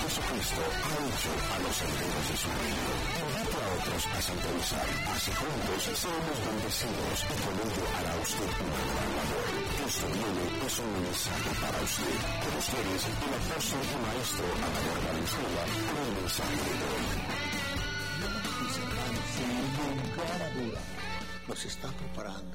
Jesucristo ha hecho a los herederos de su reino. Invite a otros a sintonizar. Así juntos seremos bendecidos y con ello hará usted una gran labor. Cristo viene es un mensaje para usted. Con ustedes, el apóstol y maestro Amador Valenzuela, con el mensaje de hoy. Mis hermanos, sin lugar a duda, nos está preparando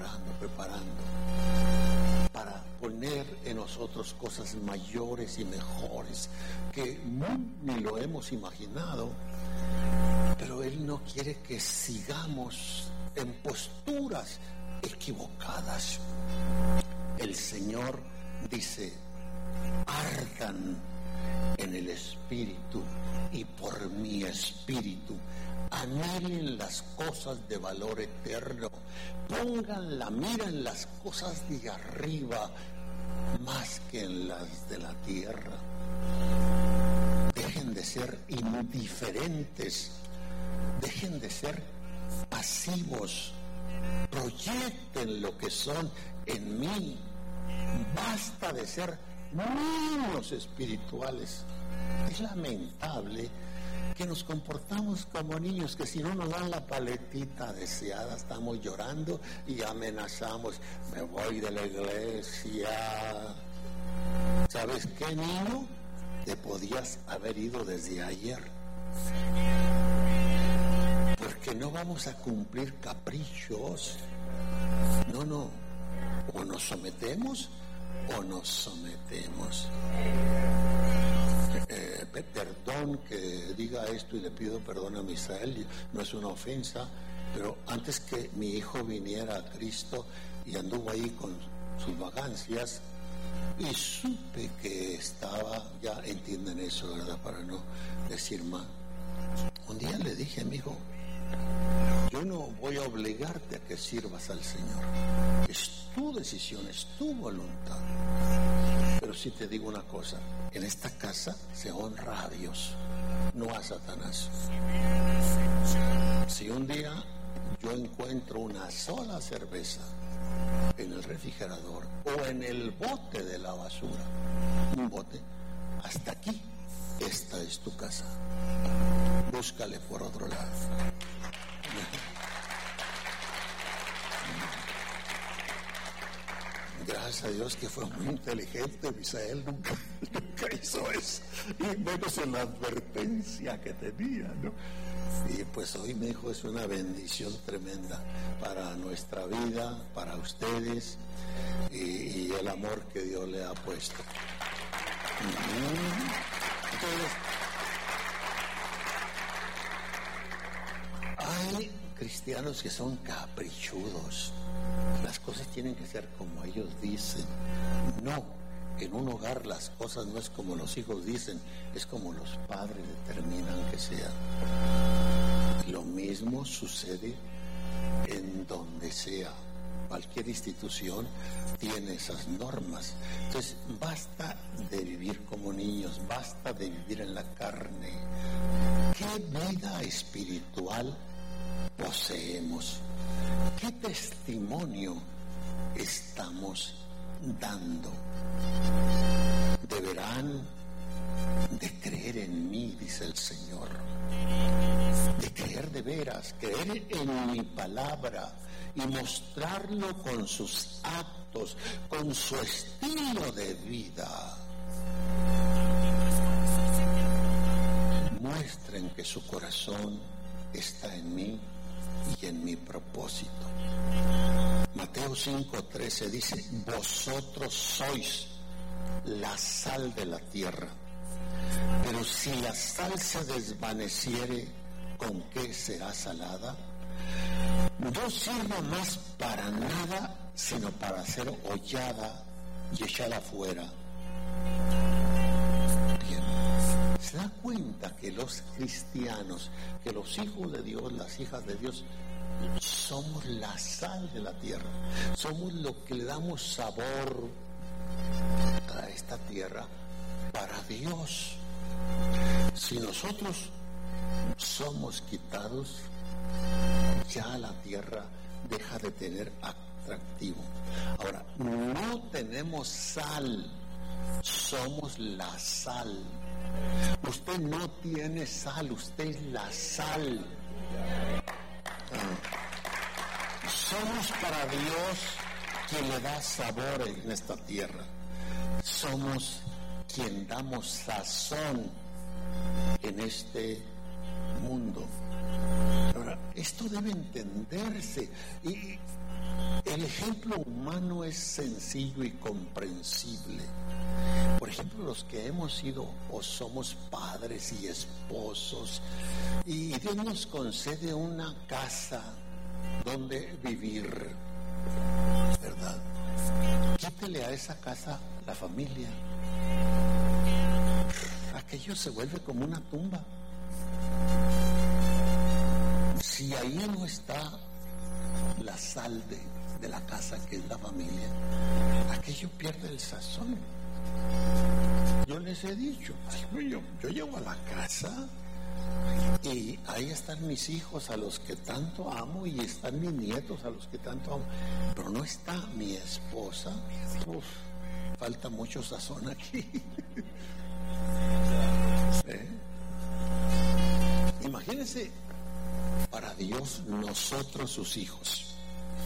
para poner en nosotros cosas mayores y mejores que ni lo hemos imaginado, pero Él no quiere que sigamos en posturas equivocadas. El Señor dice: ardan en el Espíritu y por mi Espíritu. Anhelen las cosas de valor eterno. Pongan la mira en las cosas de arriba más que en las de la tierra. Dejen de ser indiferentes. Dejen de ser pasivos. Proyecten lo que son en mí. Basta de ser niños espirituales. Es lamentable que nos comportamos como niños, que si no nos dan la paletita deseada estamos llorando y amenazamos: me voy de la iglesia. ¿Sabes qué, niño? Te podías haber ido desde ayer, porque no vamos a cumplir caprichos. No, o nos sometemos o nos sometemos. Perdón que diga esto y le pido perdón a Misael, no es una ofensa, pero antes que mi hijo viniera a Cristo y anduvo ahí con sus vagancias y supe que estaba, ya entienden eso, ¿verdad? Para no decir mal. Un día le dije a mi hijo: yo no voy a obligarte a que sirvas al Señor, es tu decisión, es tu voluntad. Pero sí te digo una cosa: en esta casa se honra a Dios, no a Satanás. Si un día yo encuentro una sola cerveza en el refrigerador o en el bote de la basura, un bote, hasta aquí, esta es tu casa. Búscale por otro lado. Gracias a Dios que fue muy inteligente. Misael nunca hizo eso, y menos en la advertencia que tenía, ¿no? Y pues hoy, mi hijo, es una bendición tremenda para nuestra vida, para ustedes, y el amor que Dios le ha puesto. Entonces, hay cristianos que son caprichudos. Las cosas tienen que ser como ellos dicen. No, en un hogar las cosas no es como los hijos dicen, es como los padres determinan que sea. Lo mismo sucede en donde sea. Cualquier institución tiene esas normas. Entonces, basta de vivir como niños, basta de vivir en la carne. ¿Qué vida espiritual poseemos? ¿Qué testimonio estamos dando? Deberán de creer en mí, dice el Señor, de creer de veras, creer en mi palabra y mostrarlo con sus actos, con su estilo de vida. Muestren que su corazón está en mí y en mi propósito. Mateo 5:13 dice: vosotros sois la sal de la tierra, pero si la sal se desvaneciere, ¿con qué será salada? No sirve más para nada, sino para ser hollada y echada afuera. Bien. ¿Se da cuenta que los cristianos, que los hijos de Dios, las hijas de Dios, somos la sal de la tierra? Somos lo que le damos sabor a esta tierra para Dios. Si nosotros somos quitados, ya la tierra deja de tener atractivo. Ahora, no tenemos sal, somos la sal. Usted no tiene sal, usted es la sal. Somos para Dios quien le da sabor en esta tierra. Somos quien damos sazón en este mundo. Ahora, esto debe entenderse. Y el ejemplo humano es sencillo y comprensible. Por ejemplo, los que hemos sido o somos padres y esposos, y Dios nos concede una casa donde vivir, ¿verdad? Quítele a esa casa la familia. Aquello se vuelve como una tumba. Si ahí no está la sal de la casa, que es la familia, aquello pierde el sazón. Yo les he dicho, yo llego a la casa y ahí están mis hijos a los que tanto amo y están mis nietos a los que tanto amo, pero no está mi esposa. Falta mucho sazón aquí. Imagínense, para Dios, nosotros sus hijos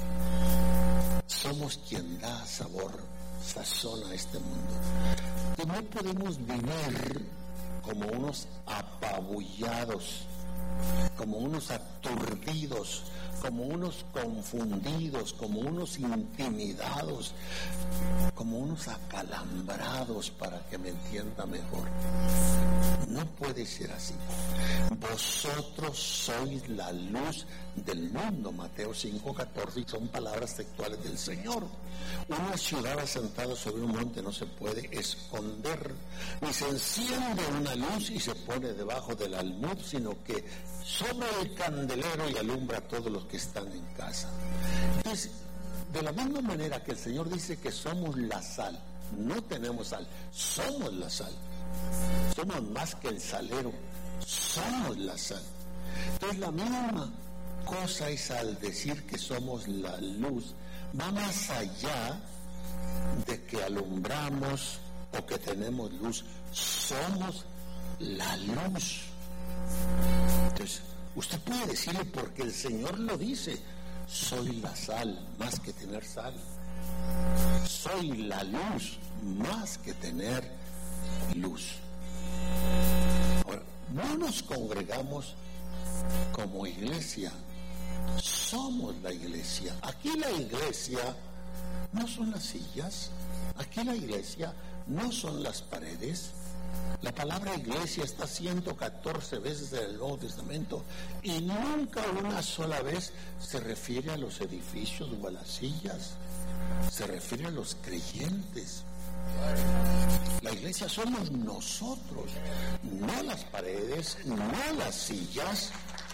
somos quien da sabor, sazón a este mundo. Y no podemos vivir como unos apabullados, como unos aturdidos, como unos confundidos, como unos intimidados, como unos acalambrados, para que me entienda mejor. No puede ser así. Vosotros sois la luz del mundo, Mateo 5:14, y son palabras textuales del Señor. Una ciudad asentada sobre un monte no se puede esconder, ni se enciende una luz y se pone debajo del almud, sino que sobre el candelero y alumbra a todos los que están en casa. Entonces, de la misma manera que el Señor dice que somos la sal, no tenemos sal, somos la sal. Somos más que el salero, somos la sal. Entonces, la misma cosa es al decir que somos la luz, va más allá de que alumbramos o que tenemos luz. Somos la luz. Entonces, usted puede decirle, porque el Señor lo dice: soy la sal más que tener sal, soy la luz más que tener luz. Ahora, no nos congregamos como iglesia, somos la iglesia. Aquí la iglesia no son las sillas, aquí la iglesia no son las paredes. La palabra iglesia está 114 veces en el Nuevo Testamento y nunca una sola vez se refiere a los edificios o a las sillas, se refiere a los creyentes. La iglesia somos nosotros, no las paredes, no las sillas.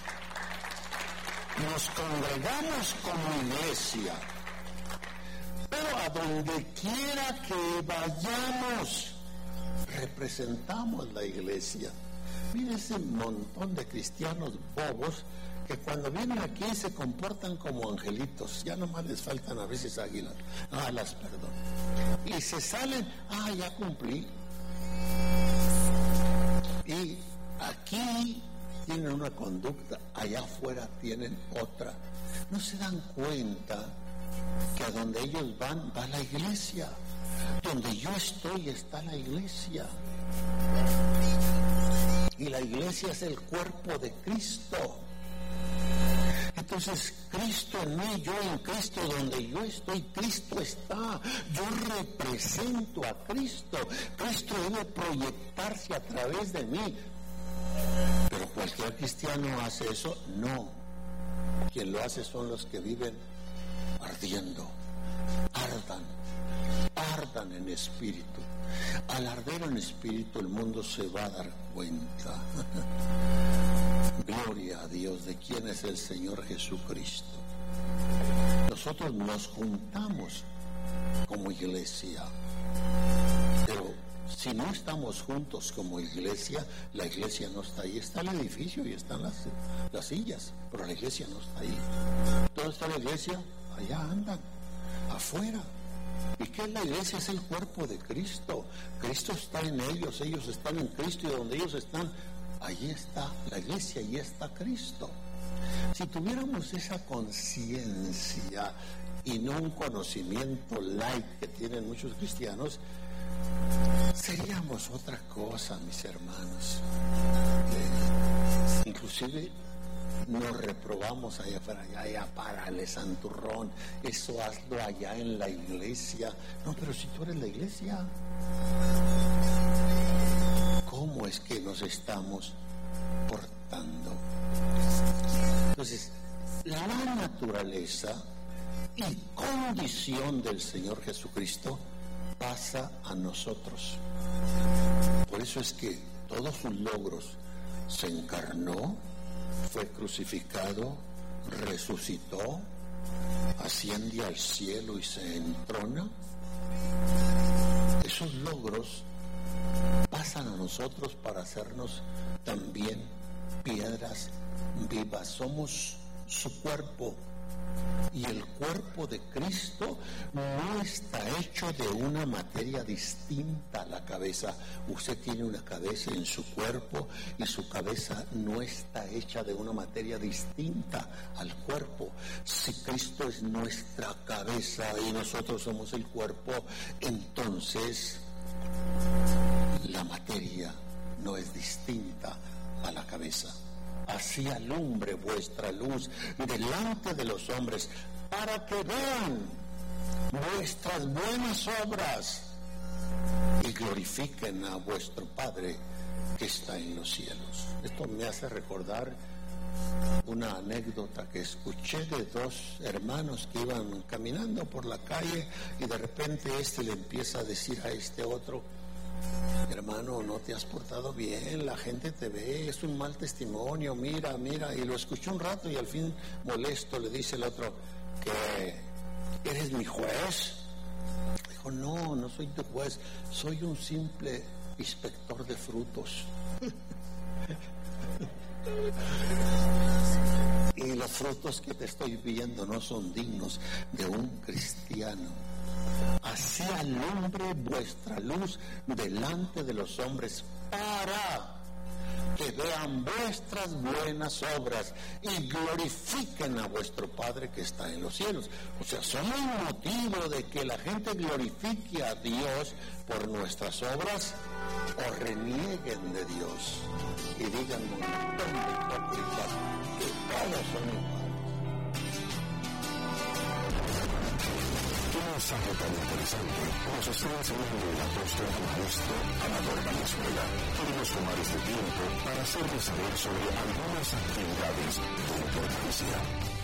Nos congregamos como iglesia, pero a donde quiera que vayamos, representamos la iglesia. Mire ese montón de cristianos bobos que cuando vienen aquí se comportan como angelitos. Ya nomás les faltan a veces águilas. Alas, perdón. Y se salen, ya cumplí. Y aquí tienen una conducta, allá afuera tienen otra. No se dan cuenta que a donde ellos van, va la iglesia. Donde yo estoy está la iglesia. Y la iglesia es el cuerpo de Cristo. Entonces, Cristo en mí, yo en Cristo, donde yo estoy, Cristo está. Yo represento a Cristo. Cristo debe proyectarse a través de mí. Pero cualquier cristiano hace eso, no. Quien lo hace son los que viven ardiendo. Ardan en espíritu. Al arder en espíritu, el mundo se va a dar cuenta. Gloria a Dios de quién es el Señor Jesucristo. Nosotros nos juntamos como iglesia, pero si no estamos juntos como iglesia, la iglesia no está ahí. Está el edificio y están las sillas, pero la iglesia no está ahí. ¿Dónde está la iglesia? Allá andan, afuera. ¿Y qué es la iglesia? Es el cuerpo de Cristo. Cristo está en ellos están en Cristo, y donde ellos están, allí está la iglesia, allí está Cristo. Si tuviéramos esa conciencia y no un conocimiento light que tienen muchos cristianos, seríamos otra cosa, mis hermanos. Inclusive nos reprobamos allá párale, santurrón, eso hazlo allá en la iglesia. No, pero si tú eres la iglesia, ¿cómo es que nos estamos portando? Entonces, la naturaleza y condición del Señor Jesucristo pasa a nosotros. Por eso es que todos sus logros: se encarnó, fue crucificado, resucitó, asciende al cielo y se entrona. Esos logros pasan a nosotros para hacernos también piedras vivas. Somos su cuerpo. Y el cuerpo de Cristo no está hecho de una materia distinta a la cabeza. Usted tiene una cabeza en su cuerpo y su cabeza no está hecha de una materia distinta al cuerpo. Si Cristo es nuestra cabeza y nosotros somos el cuerpo, entonces la materia no es distinta a la cabeza. Así alumbre vuestra luz delante de los hombres, para que vean vuestras buenas obras y glorifiquen a vuestro Padre que está en los cielos. Esto me hace recordar una anécdota que escuché de dos hermanos que iban caminando por la calle, y de repente le empieza a decir a este otro: hermano, no te has portado bien, la gente te ve, es un mal testimonio, mira, y lo escuchó un rato y al fin, molesto, le dice el otro: ¿qué? ¿Eres mi juez? Dijo: no soy tu juez, soy un simple inspector de frutos. Y los frutos que te estoy viendo no son dignos de un cristiano. Así alumbre vuestra luz delante de los hombres, para que vean vuestras buenas obras y glorifiquen a vuestro Padre que está en los cielos. O sea, son el motivo de que la gente glorifique a Dios por nuestras obras o renieguen de Dios y digan: montón de hipócritas, que todos son iguales. Qué mensaje tan interesante nos está enseñando el apóstol Augusto Amador Valenzuela. Queremos tomar este tiempo para hacerles saber sobre algunas actividades de importancia.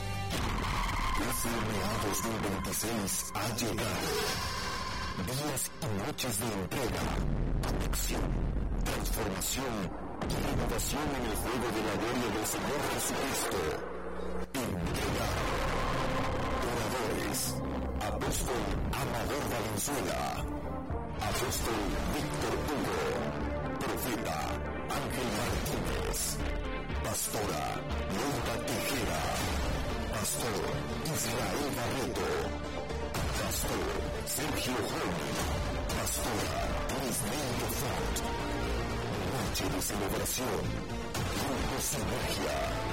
FMA 2026 ha llegado. Días y noches de entrega, conexión, transformación y renovación en el juego de la gloria del Señor Jesucristo. Entrega. Oradores: Apóstol Amador Valenzuela, Apóstol Víctor Hugo, Profeta Ángel Martínez, Pastora Lourda Tejera, Pastor Israel Barreto, Pastor Sergio Jorge, Pastora Lisney Font. Noche de celebración, Grupo Sinergia.